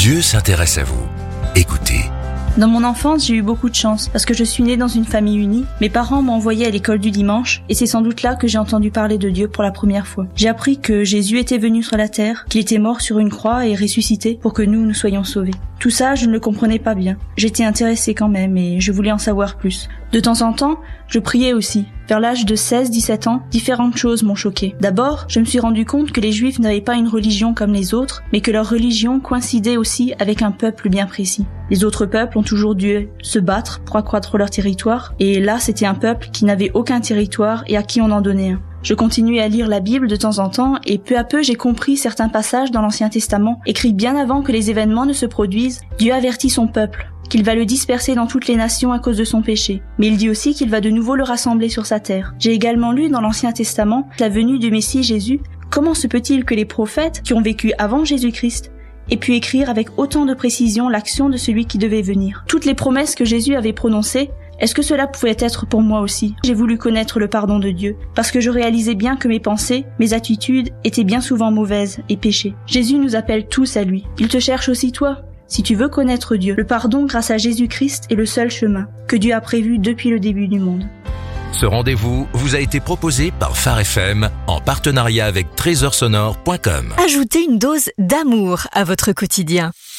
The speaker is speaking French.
Dieu s'intéresse à vous. Écoutez. Dans mon enfance, j'ai eu beaucoup de chance parce que je suis née dans une famille unie. Mes parents m'ont envoyée à l'école du dimanche et c'est sans doute là que j'ai entendu parler de Dieu pour la première fois. J'ai appris que Jésus était venu sur la terre, qu'il était mort sur une croix et ressuscité pour que nous soyons sauvés. Tout ça, je ne le comprenais pas bien. J'étais intéressée quand même et je voulais en savoir plus. De temps en temps, je priais aussi. Vers l'âge de 16-17 ans, différentes choses m'ont choquée. D'abord, je me suis rendu compte que les Juifs n'avaient pas une religion comme les autres, mais que leur religion coïncidait aussi avec un peuple bien précis. Les autres peuples ont toujours dû se battre pour accroître leur territoire, et là c'était un peuple qui n'avait aucun territoire et à qui on en donnait un. Je continuais à lire la Bible de temps en temps et peu à peu j'ai compris certains passages dans l'Ancien Testament, écrits bien avant que les événements ne se produisent. Dieu avertit son peuple qu'il va le disperser dans toutes les nations à cause de son péché. Mais il dit aussi qu'il va de nouveau le rassembler sur sa terre. J'ai également lu dans l'Ancien Testament la venue du Messie Jésus. Comment se peut-il que les prophètes, qui ont vécu avant Jésus-Christ, aient pu écrire avec autant de précision l'action de celui qui devait venir? Toutes les promesses que Jésus avait prononcées, est-ce que cela pouvait être pour moi aussi? J'ai voulu connaître le pardon de Dieu, parce que je réalisais bien que mes pensées, mes attitudes étaient bien souvent mauvaises et péchées. Jésus nous appelle tous à lui. Il te cherche aussi toi. Si tu veux connaître Dieu, le pardon grâce à Jésus-Christ est le seul chemin que Dieu a prévu depuis le début du monde. Ce rendez-vous vous a été proposé par Phare FM en partenariat avec trésorsonore.com. Ajoutez une dose d'amour à votre quotidien.